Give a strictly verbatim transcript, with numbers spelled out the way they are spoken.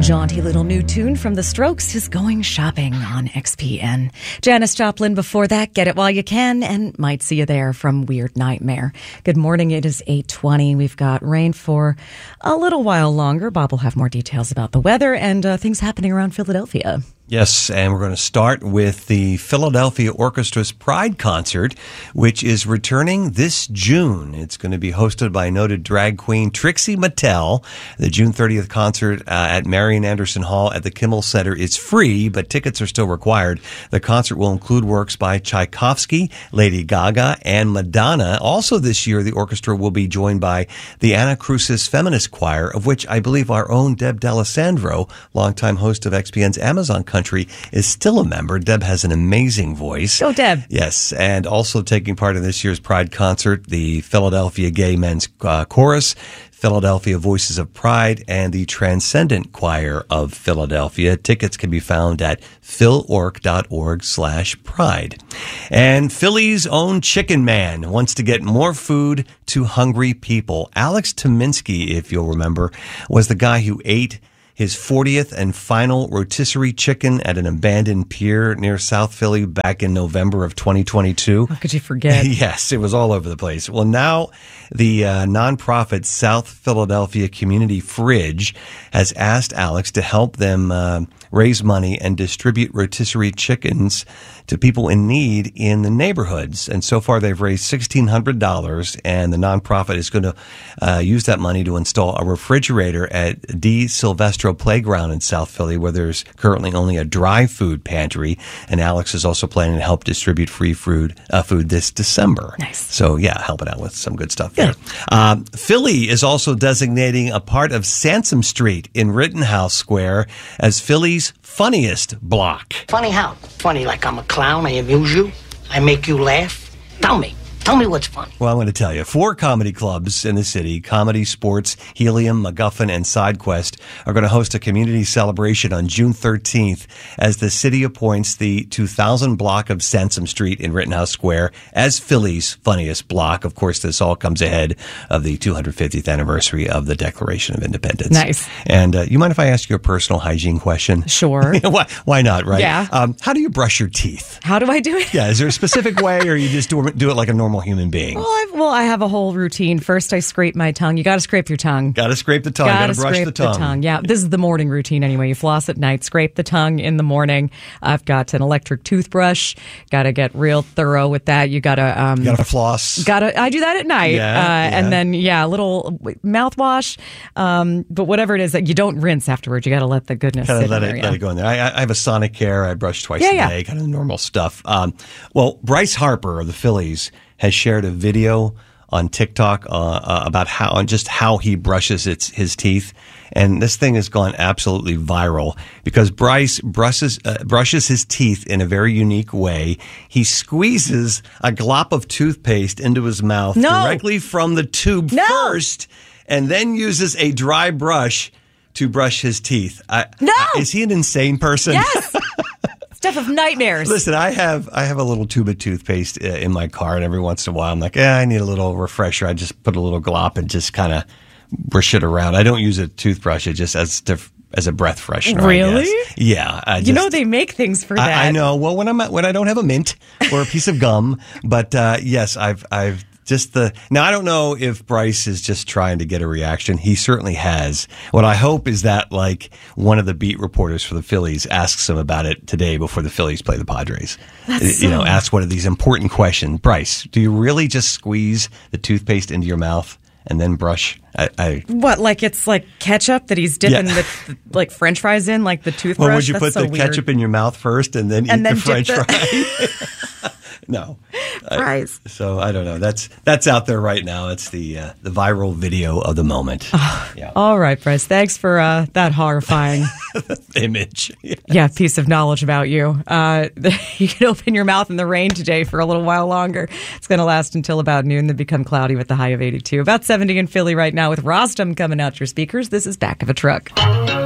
Jaunty little new tune from The Strokes is Going Shopping on X P N. Janis Joplin before that, Get It While You Can, and Might See You There from Weird Nightmare. Good morning, it is eight twenty. We've got rain for a little while longer. Bob will have more details about the weather and uh, things happening around Philadelphia. Yes, and we're going to start with the Philadelphia Orchestra's Pride Concert, which is returning this June. It's going to be hosted by noted drag queen Trixie Mattel. The June thirtieth concert uh, at Marian Anderson Hall at the Kimmel Center is free, but tickets are still required. The concert will include works by Tchaikovsky, Lady Gaga, and Madonna. Also this year, the orchestra will be joined by the Anna Crucis Feminist Choir, of which I believe our own Deb D'Alessandro, longtime host of X P N's Amazon Country, is still a member. Deb has an amazing voice. Go, Deb. Yes, and also taking part in this year's Pride concert, the Philadelphia Gay Men's uh, Chorus, Philadelphia Voices of Pride, and the Transcendent Choir of Philadelphia. Tickets can be found at philorg.org slash pride. And Philly's own Chicken Man wants to get more food to hungry people. Alex Tominski, if you'll remember, was the guy who ate his fortieth and final rotisserie chicken at an abandoned pier near South Philly back in November of twenty twenty-two. How could you forget? Yes, it was all over the place. Well, now the uh, nonprofit South Philadelphia Community Fridge has asked Alex to help them uh, raise money and distribute rotisserie chickens to people in need in the neighborhoods. And so far, they've raised sixteen hundred dollars, and the nonprofit is going to uh, use that money to install a refrigerator at D. Silvestro Playground in South Philly, where there's currently only a dry food pantry. And Alex is also planning to help distribute free food, uh, food this December. Nice. So, yeah, helping out with some good stuff there. Um, Philly is also designating a part of Sansom Street in Rittenhouse Square as Philly's funniest block. Funny how? Funny like I'm a clown, I amuse you, I make you laugh? Tell me. Tell me what's funny. Well, I'm going to tell you. Four comedy clubs in the city, Comedy, Sports, Helium, MacGuffin, and SideQuest, are going to host a community celebration on June thirteenth as the city appoints the two thousand block of Sansom Street in Rittenhouse Square as Philly's funniest block. Of course, this all comes ahead of the two hundred fiftieth anniversary of the Declaration of Independence. Nice. And uh, you mind if I ask you a personal hygiene question? Sure. why, why not, right? Yeah. Um, how do you brush your teeth? How do I do it? Yeah, is there a specific way, or you just do, do it like a normal human being? Well, I've, well, I have a whole routine. First, I scrape my tongue. You got to scrape your tongue. Got to scrape the tongue. Got Got to to brush scrape the tongue. the tongue. Yeah, this is the morning routine anyway. You floss at night, scrape the tongue in the morning. I've got an electric toothbrush. Got to get real thorough with that. You got to um, got to floss. Got to. I do that at night. Yeah, uh, yeah. And then yeah, a little mouthwash. Um, but whatever it is, that you don't rinse afterwards. You got to let the goodness Kind sit of let in it there, let yeah. it go in there. I, I have a Sonicare. I brush twice Yeah, a yeah. day. Kind of normal stuff. Um, well, Bryce Harper of the Phillies has shared a video on TikTok uh, uh, about how on just how he brushes its his teeth, and this thing has gone absolutely viral because Bryce brushes uh, brushes his teeth in a very unique way. He squeezes a glop of toothpaste into his mouth No. directly from the tube No. first, and then uses a dry brush to brush his teeth. I, No. is he an insane person? Yes. Stuff of nightmares. Listen, I have I have a little tube of toothpaste uh, in my car, and every once in a while I'm like, yeah, I need a little refresher. I just put a little glop and just kind of brush it around. I don't use a toothbrush; it just as to, as a breath freshener. Really? I guess. Yeah. I just, you know they make things for that. I, I know. Well, when I'm at, when I don't have a mint or a piece of gum, but uh, yes, I've I've. Just the now, I don't know if Bryce is just trying to get a reaction. He certainly has. What I hope is that, like, one of the beat reporters for the Phillies asks him about it today before the Phillies play the Padres. That's you know, so- ask one of these important questions. Bryce, do you really just squeeze the toothpaste into your mouth and then brush? I, I What, like it's like ketchup that he's dipping Yeah. the, the like French fries in, like the toothbrush? well, would you That's put so the weird. ketchup in your mouth first and then And eat then the dip French the- fry? No. Fries. So I don't know. That's that's out there right now. It's the uh, the viral video of the moment. Yeah. All right, Bryce. Thanks for uh, that horrifying Image. Yeah. yeah piece of knowledge about you. Uh, you can open your mouth in the rain today for a little while longer. It's going to last until about noon, then become cloudy with the high of eighty-two. About seventy in Philly right now with Rostam coming out your speakers. This is Back of a Truck.